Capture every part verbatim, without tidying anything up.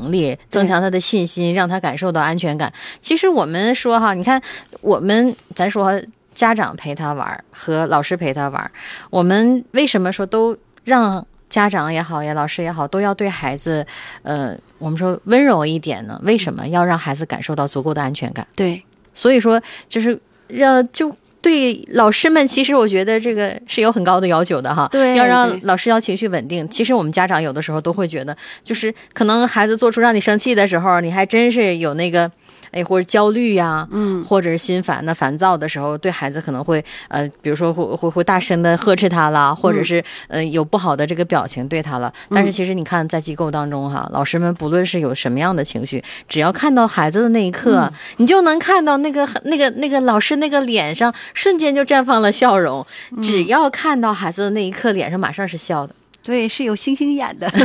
能力，增强他的信心，让他感受到安全感。其实我们说哈，你看我们咱说家长陪他玩和老师陪他玩，我们为什么说都让家长也好呀，老师也好，都要对孩子，呃，我们说温柔一点呢？为什么要让孩子感受到足够的安全感？ 对， 所以说就是让就。对老师们，其实我觉得这个是有很高的要求的哈。 对， 要让老师要情绪稳定。其实我们家长有的时候都会觉得，就是可能孩子做出让你生气的时候，你还真是有那个。哎，或者焦虑呀、啊， 嗯， 或者是心烦的、烦躁的时候，对孩子可能会呃，比如说会会会大声的呵斥他啦，或者是呃有不好的这个表情对他了。但是其实你看，在机构当中哈，老师们不论是有什么样的情绪，只要看到孩子的那一刻，嗯、你就能看到那个那个那个老师那个脸上瞬间就绽放了笑容。嗯、只要看到孩子的那一刻，脸上马上是笑的。 对，是有星星眼的。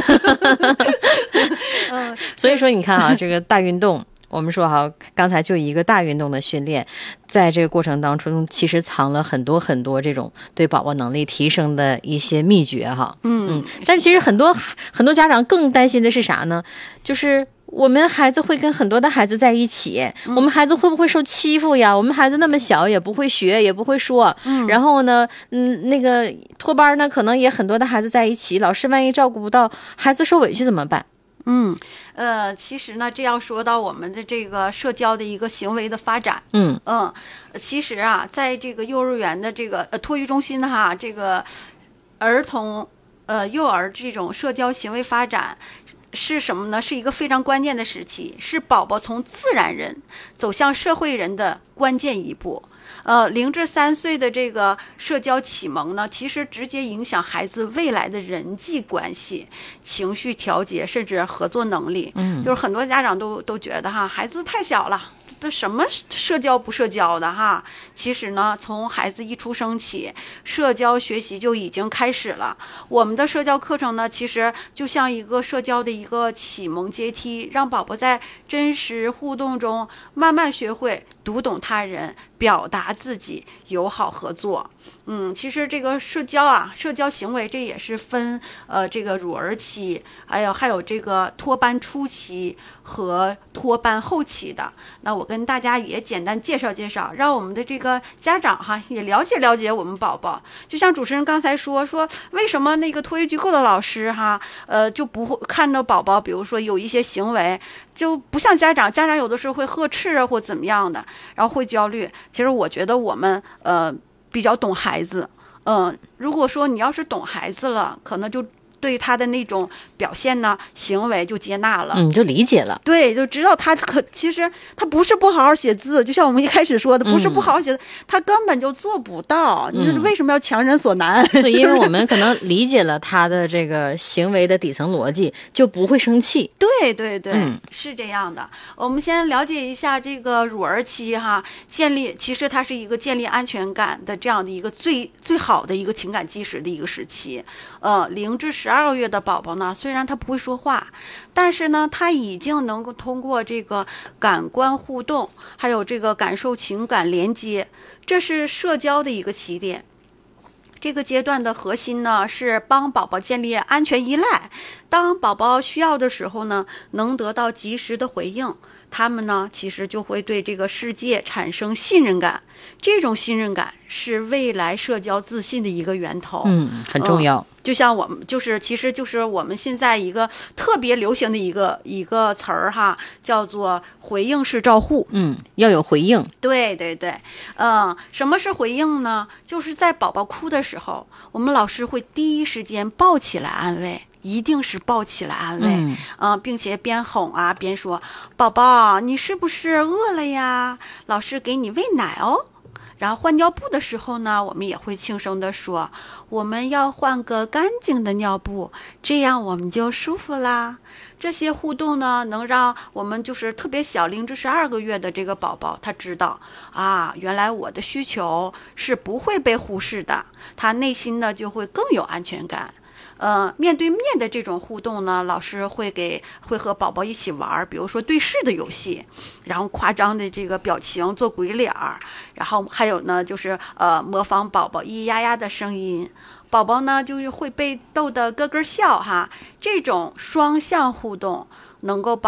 嗯，所以说你看啊，这个大运动。我们说哈，刚才就一个大运动的训练，在这个过程当中，其实藏了很多很多这种对宝宝能力提升的一些秘诀哈。 嗯嗯， 但其实很多很多家长更担心的是啥呢？就是我们孩子会跟很多的孩子在一起，嗯、我们孩子会不会受欺负呀？我们孩子那么小，也不会学，也不会说。嗯，然后呢，嗯，那个托班呢，可能也很多的孩子在一起，老师万一照顾不到，孩子受委屈怎么办？ 嗯，呃，其实呢，这要说到我们的这个社交的一个行为的发展， 嗯嗯，其实啊，在这个幼儿园的这个呃托育中心哈，这个儿童呃幼儿这种社交行为发展是什么呢？是一个非常关键的时期，是宝宝从自然人走向社会人的关键一步。呃，零至三岁的这个社交启蒙呢，其实直接影响孩子未来的人际关系、情绪调节，甚至合作能力。 嗯， 就是很多家长都都觉得哈，孩子太小了，这什么社交不社交的哈？其实呢，从孩子一出生起，社交学习就已经开始了。我们的社交课程呢，其实就像一个社交的一个启蒙阶梯，让宝宝在真实互动中慢慢学会读懂他人，表达自己，友好合作。嗯，其实这个社交啊，社交行为这也是分呃这个乳儿期，还有还有这个托班初期和托班后期的。那我跟大家也简单介绍介绍，让我们的这个家长哈也了解了解我们宝宝。就像主持人刚才说说，为什么那个托育机构的老师哈呃就不会看到宝宝，比如说有一些行为就不像家长，家长有的时候会呵斥啊或怎么样的，然后会焦虑。其实我觉得我们呃比较懂孩子，嗯、呃，如果说你要是懂孩子了，可能就对他的那种表现呢、行为就接纳了， 嗯，就理解了， 对，就知道他可其实他不是不好好写字，就像我们一开始说的，不是不好好写字，嗯、他根本就做不到。你说为什么要强人所难？ 所以，因为我们可能理解了他的这个行为的底层逻辑，就不会生气。 对对对、 嗯， 是这样的。我们先了解一下这个乳儿期哈，建立其实它是一个建立安全感的这样的一个最最好的一个情感基石的一个时期。呃，零至十二个月的宝宝呢，虽然他不会说话，但是呢，他已经能够通过这个感官互动，还有这个感受情感连接，这是社交的一个起点。这个阶段的核心呢，是帮宝宝建立安全依赖。当宝宝需要的时候呢，能得到及时的回应，他们呢，其实就会对这个世界产生信任感。这种信任感是未来社交自信的一个源头。 嗯，很重要。 嗯、就像我们，就是其实就是我们现在一个特别流行的一个一个词儿哈，叫做回应式照护。 嗯，要有回应。 对对对，嗯，什么是回应呢？就是在宝宝哭的时候，我们老师会第一时间抱起来安慰。一定是抱起来安慰，嗯、呃，并且边哄啊边说：“宝宝，你是不是饿了呀？老师给你喂奶哦。”然后换尿布的时候呢，我们也会轻声地说：“我们要换个干净的尿布，这样我们就舒服啦。”这些互动呢，能让我们就是特别小零至十二个月的这个宝宝，他知道啊，原来我的需求是不会被忽视的，他内心呢就会更有安全感。呃，面对面的这种互动呢，老师会给会和宝宝一起玩，比如说对视的游戏，然后夸张的这个表情做鬼脸儿，然后还有呢就是呃模仿宝宝咿咿呀呀的声音，宝宝呢就是会被逗得咯咯笑哈。这种双向互动能够帮